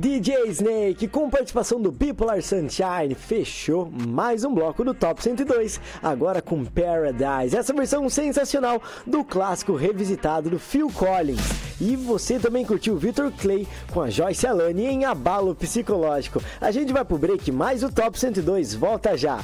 DJ Snake, com participação do Bipolar Sunshine, fechou mais um bloco do Top 102, agora com Paradise, essa versão sensacional do clássico revisitado do Phil Collins. E você também curtiu Victor Clay com a Joyce Alane em Abalo Psicológico. A gente vai pro break, mais o Top 102 volta já.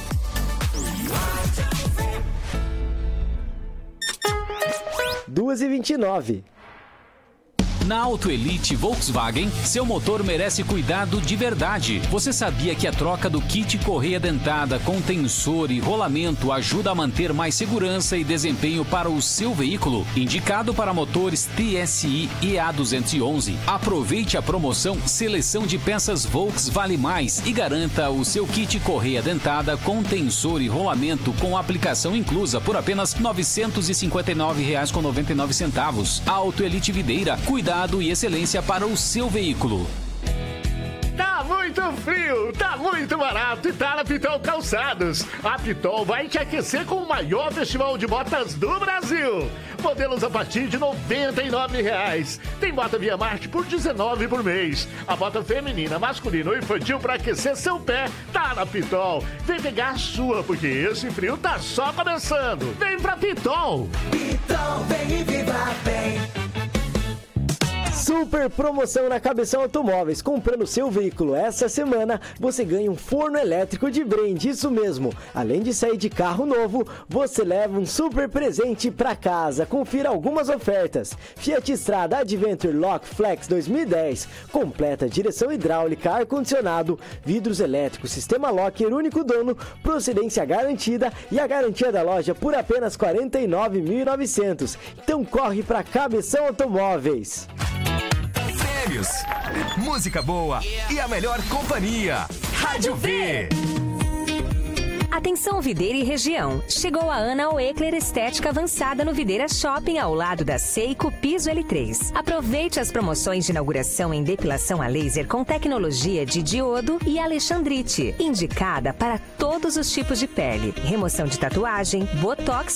Duas e 29. Na Auto Elite Volkswagen, seu motor merece cuidado de verdade. Você sabia que a troca do kit correia dentada com tensor e rolamento ajuda a manter mais segurança e desempenho para o seu veículo? Indicado para motores TSI EA211. Aproveite a promoção Seleção de Peças Volks Vale Mais e garanta o seu kit correia dentada com tensor e rolamento com aplicação inclusa por apenas R$ 959,99. Auto Elite Videira, cuidado e excelência para o seu veículo. Tá muito frio, tá muito barato e tá na Pitol Calçados. A Pitol vai te aquecer com o maior festival de botas do Brasil. Modelos a partir de R$ 99,00. Tem bota Via Marte por R$19 por mês. A bota feminina, masculina ou infantil para aquecer seu pé tá na Pitol. Vem pegar a sua, porque esse frio tá só começando. Vem pra Pitol. Pitol, vem e viva bem. Super promoção na Cabeção Automóveis. Comprando seu veículo essa semana, você ganha um forno elétrico de brinde, isso mesmo. Além de sair de carro novo, você leva um super presente para casa. Confira algumas ofertas. Fiat Strada Adventure Lock Flex 2010. Completa direção hidráulica, ar-condicionado, vidros elétricos, sistema locker, único dono, procedência garantida e a garantia da loja por apenas R$ 49.900. Então corre para Cabeção Automóveis. Música boa e a melhor companhia. Rádio V. Atenção Videira e região. Chegou a Ana Oekler Estética Avançada no Videira Shopping, ao lado da Seiko Piso L3. Aproveite as promoções de inauguração em depilação a laser com tecnologia de diodo e alexandrite, indicada para todos os tipos de pele. Remoção de tatuagem, botox